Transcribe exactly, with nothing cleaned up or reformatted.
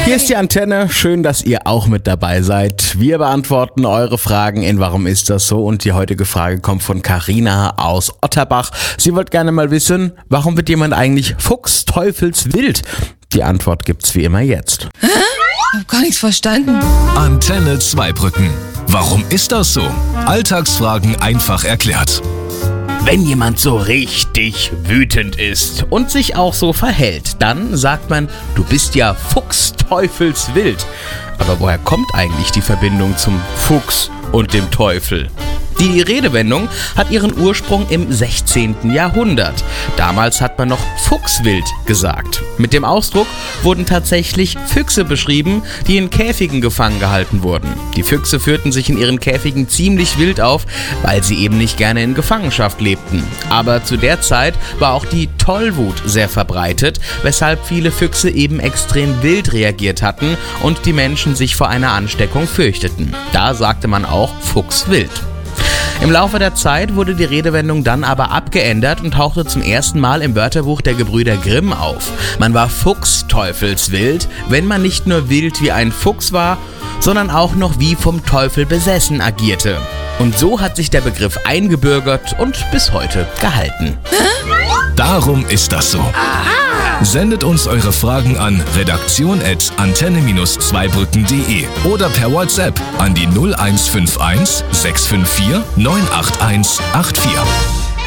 Hier ist die Antenne. Schön, dass ihr auch mit dabei seid. Wir beantworten eure Fragen in Warum ist das so? Und die heutige Frage kommt von Carina aus Otterbach. Sie wollte gerne mal wissen, warum wird jemand eigentlich fuchsteufelswild? Die Antwort gibt's wie immer jetzt. Hä? Ich hab gar nichts verstanden. Antenne Zweibrücken. Warum ist das so? Alltagsfragen einfach erklärt. Wenn jemand so richtig wütend ist und sich auch so verhält, dann sagt man, du bist ja fuchsteufelswild. Aber woher kommt eigentlich die Verbindung zum Fuchs und dem Teufel? Die Redewendung hat ihren Ursprung im sechzehnten Jahrhundert. Damals hat man noch fuchswild gesagt. Mit dem Ausdruck wurden tatsächlich Füchse beschrieben, die in Käfigen gefangen gehalten wurden. Die Füchse führten sich in ihren Käfigen ziemlich wild auf, weil sie eben nicht gerne in Gefangenschaft lebten. Aber zu der Zeit war auch die Tollwut sehr verbreitet, weshalb viele Füchse eben extrem wild reagiert hatten und die Menschen sich vor einer Ansteckung fürchteten. Da sagte man auch fuchswild. Im Laufe der Zeit wurde die Redewendung dann aber abgeändert und tauchte zum ersten Mal im Wörterbuch der Gebrüder Grimm auf. Man war fuchsteufelswild, wenn man nicht nur wild wie ein Fuchs war, sondern auch noch wie vom Teufel besessen agierte. Und so hat sich der Begriff eingebürgert und bis heute gehalten. Darum ist das so. Sendet uns eure Fragen an redaktion at antenne zweibrücken punkt de oder per WhatsApp an die null eins fünf eins sechs fünf vier neun acht eins acht vier.